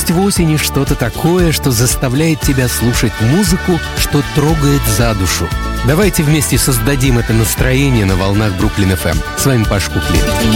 Есть в осени что-то такое, что заставляет тебя слушать музыку, что трогает за душу. Давайте вместе создадим это настроение на волнах Бруклин FM. С вами Паш Куклин.